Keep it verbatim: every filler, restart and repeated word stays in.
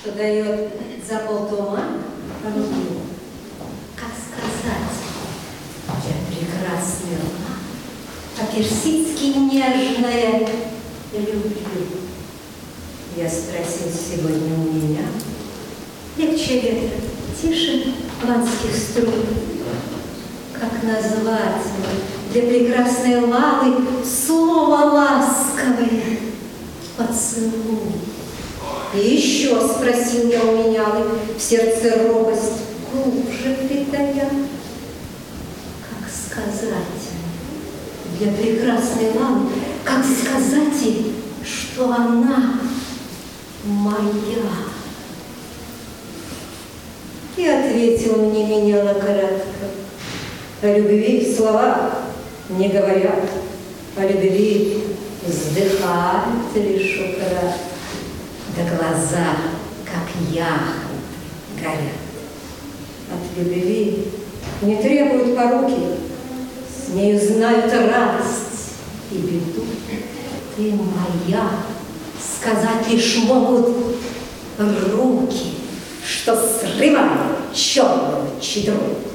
что дает за полтумана руку. Как сказать, я прекрасная, по-персидски нежная люблю. Я спросил сегодня у меня, легче ветра, тише ланских струн. Как назвать для прекрасной Лалы слово ласковое? Поцелуй. И еще спросил я у меня, в сердце робость глубже притая. Как сказать для прекрасной Лалы, как сказать ей, что она моя? И ответил мне Меняла кратко: о любви слова не говорят, о любви вздыхают лишь украдкой, да глаза, как яхонты, горят. От любви не требуют поруки, с нею знают радость и беду. Ты моя, сказать лишь могут руки, что срывают черную чедру.